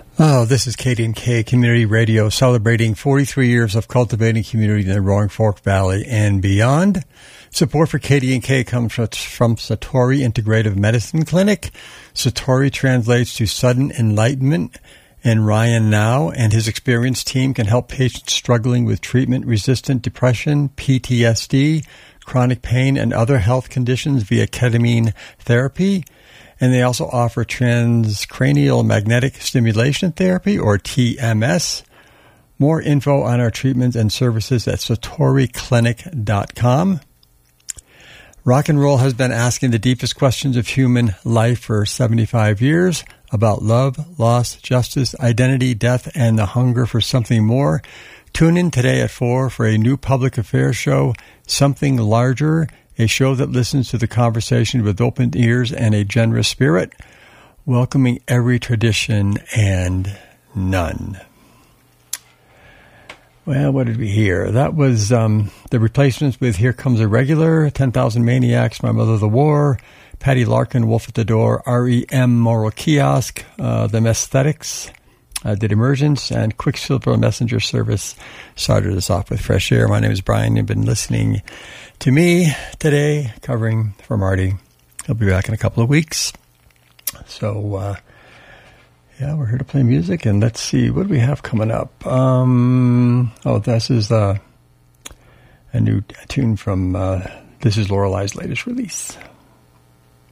Oh, this is KD&K Community Radio, celebrating 43 years of cultivating community in the Roaring Fork Valley and beyond. Support for KD&K comes from Satori Integrative Medicine Clinic. Satori translates to sudden enlightenment, and Ryan Now and his experienced team can help patients struggling with treatment-resistant depression, PTSD, chronic pain, and other health conditions via ketamine therapy. And they also offer transcranial magnetic stimulation therapy, or TMS. More info on our treatments and services at satoriclinic.com. Rock and roll has been asking the deepest questions of human life for 75 years about love, loss, justice, identity, death, and the hunger for something more. Tune in today at 4 for a new public affairs show, Something Larger, a show that listens to the conversation with open ears and a generous spirit, welcoming every tradition and none. Well, what did we hear? That was the replacements with Here Comes a Regular, 10,000 Maniacs, My Mother the War, Patty Larkin, Wolf at the Door, REM Moral Kiosk, Them Aesthetics, did Emergence, and Quicksilver Messenger Service started us off with Fresh Air. My name is Brian. You've been listening to me today, covering for Marty. He'll be back in a couple of weeks. So, we're here to play music, and let's see, what do we have coming up? This is a new tune from, this is Lorelei's latest release.